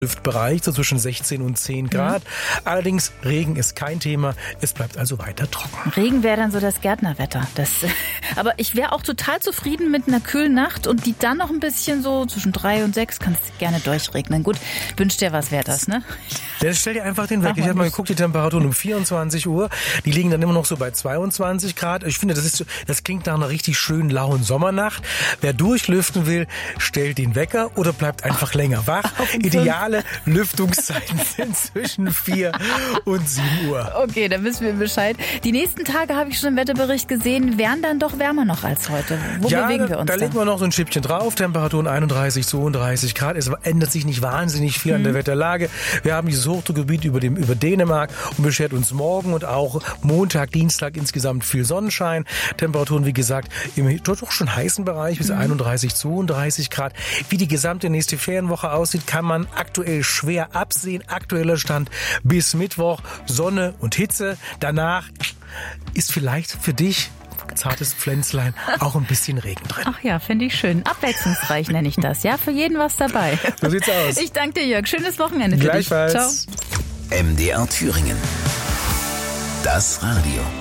Bereich, so zwischen 16 und 10 Grad. Allerdings, Regen ist kein Thema. Es bleibt also weiter trocken. Regen wäre dann so das Gärtnerwetter. Aber ich wäre auch total zufrieden mit einer kühlen Nacht und die dann noch ein bisschen so zwischen 3 und 6 kann es gerne durchregnen. Gut, wünscht dir was, wäre das, ne? Dann stell dir einfach den weg. Ich habe mal geguckt, die Temperaturen um 24 Uhr, die liegen dann immer noch so bei 22 Grad. Ich finde, das klingt nach einer richtig schönen, lauen Sommernacht. Wer durchlüften will, stellt den Wecker oder bleibt einfach länger wach. Ideale Lüftungszeiten sind zwischen 4 und 7 Uhr. Okay, dann wissen wir Bescheid. Die nächsten Tage, habe ich schon im Wetterbericht gesehen, wären dann doch wärmer noch als heute. Wo bewegen wir uns da legen wir noch so ein Schippchen drauf. Temperaturen 31, 32 Grad. Es ändert sich nicht wahnsinnig viel an der Wetterlage. Wir haben dieses Hochdruckgebiet über Dänemark und beschert uns morgen und auch Montag, Dienstag insgesamt viel Sonnenschein. Temperaturen, wie gesagt, im doch schon heißen Bereich bis 31, 32 Grad. Wie die gesamte nächste Ferienwoche aussieht, kann man aktuell schwer absehen. Aktueller Stand bis Mittwoch Sonne und Hitze. Danach ist vielleicht für dich, zartes Pflänzlein, auch ein bisschen Regen drin. Ach ja, finde ich schön. Abwechslungsreich nenne ich das. Ja, für jeden was dabei. So sieht's aus. Ich danke dir, Jörg. Schönes Wochenende für Gleichfalls. dich. Ciao. MDR Thüringen. Das Radio.